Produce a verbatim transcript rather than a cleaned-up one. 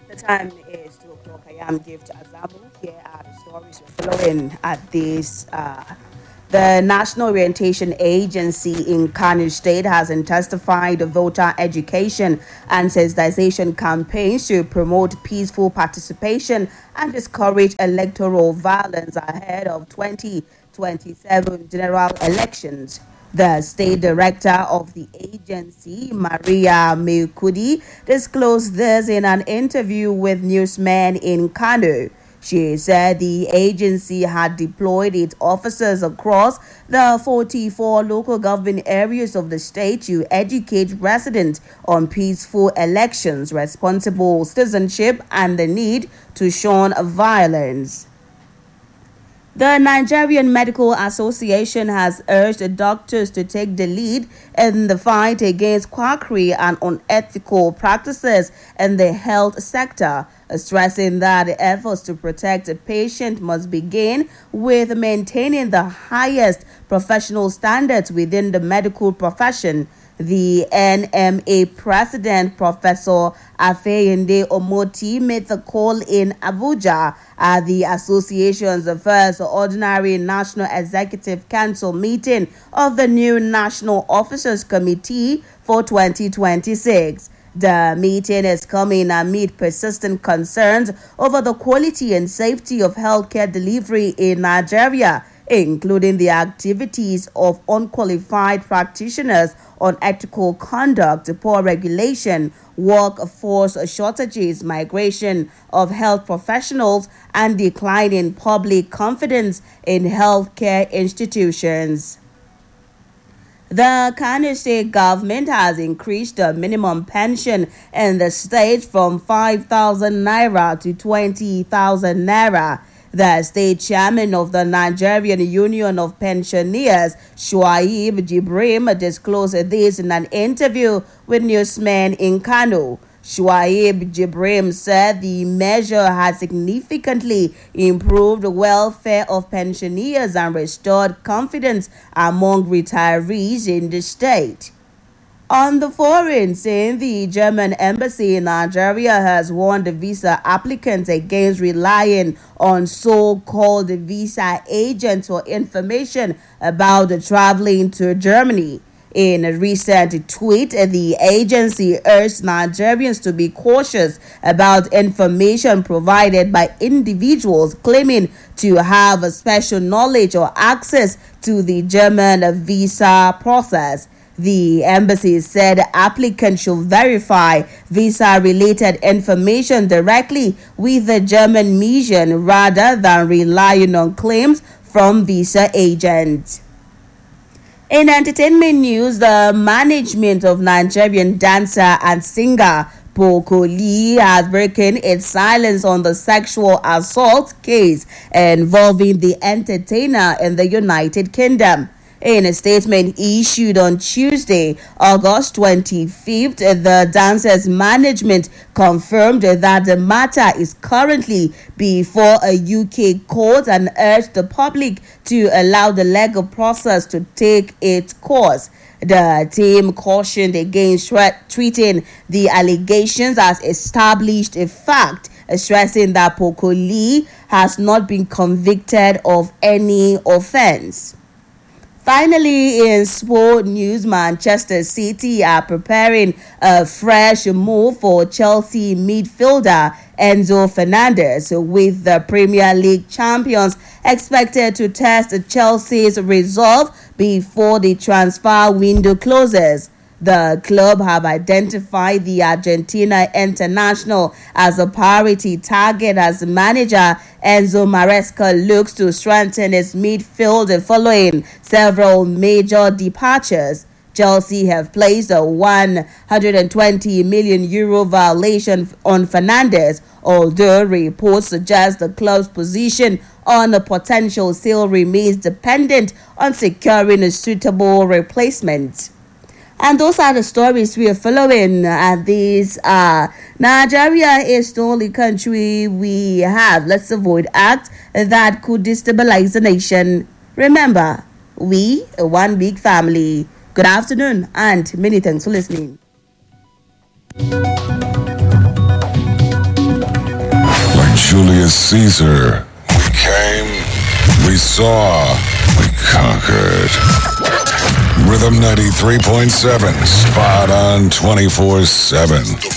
The time is two o'clock. I am Gift Azamu. Here are the stories we're following at this. Uh, the National Orientation Agency in Kano State has intensified voter education and sensitization campaigns to promote peaceful participation and discourage electoral violence ahead of twenty twenty-seven general elections. The state director of the agency, Maria Mekudi, disclosed this in an interview with newsmen in Kano. She said the agency had deployed its officers across the forty-four local government areas of the state to educate residents on peaceful elections, responsible citizenship, and the need to shun violence. The Nigerian Medical Association has urged doctors to take the lead in the fight against quackery and unethical practices in the health sector, stressing that efforts to protect the patient must begin with maintaining the highest professional standards within the medical profession. The N M A president, Professor Afeyinde Omoti, made the call in Abuja at the association's first ordinary National Executive Council meeting of the new National Officers Committee for twenty twenty-six. The meeting is coming amid persistent concerns over the quality and safety of healthcare delivery in Nigeria, including the activities of unqualified practitioners, unethical conduct, poor regulation, workforce shortages, migration of health professionals, and declining public confidence in healthcare institutions. The Kano State government has increased the minimum pension in the state from five thousand naira to twenty thousand naira. The state chairman of the Nigerian Union of Pensioners, Shuaib Jibrim, disclosed this in an interview with newsmen in Kano. Shuaib Jibrim said the measure has significantly improved the welfare of pensioners and restored confidence among retirees in the state. On the foreign scene, the German embassy in Nigeria has warned the visa applicants against relying on so-called visa agents for information about traveling to Germany. In a recent tweet, the agency urged Nigerians to be cautious about information provided by individuals claiming to have a special knowledge or access to the German visa process. The embassy said applicants should verify visa-related information directly with the German mission rather than relying on claims from visa agents. In entertainment news, the management of Nigerian dancer and singer Poco Lee has broken its silence on the sexual assault case involving the entertainer in the United Kingdom. In a statement issued on Tuesday, August twenty-fifth, the dancer's management confirmed that the matter is currently before a U K court and urged the public to allow the legal process to take its course. The team cautioned against treating the allegations as established a fact, stressing that Poco Lee has not been convicted of any offense. Finally, in sport news, Manchester City are preparing a fresh move for Chelsea midfielder Enzo Fernandez, with the Premier League champions expected to test Chelsea's resolve before the transfer window closes. The club have identified the Argentina international as a priority target as manager Enzo Maresca looks to strengthen his midfield following several major departures. Chelsea have placed a one hundred twenty million euro valuation on Fernandes, although reports suggest the club's position on a potential sale remains dependent on securing a suitable replacement. And those are the stories we are following. And these are Nigeria is the only country we have. Let's avoid acts that could destabilize the nation. Remember, we are one big family. Good afternoon and many thanks for listening. Julius Caesar. We came, we saw, we conquered. Rhythm ninety-three point seven, spot on twenty-four seven.